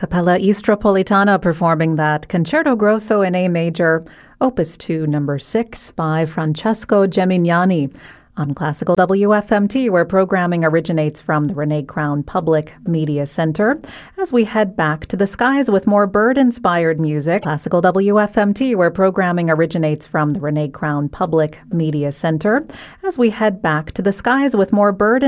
Capella Istropolitana performing that Concerto Grosso in A major, Opus 2, number 6 by Francesco Gemignani. On Classical WFMT, where programming originates from the Renee Crown Public Media Center. As we head back to the skies with more bird-inspired music, Classical WFMT, where programming originates from the Renee Crown Public Media Center. As we head back to the skies with more bird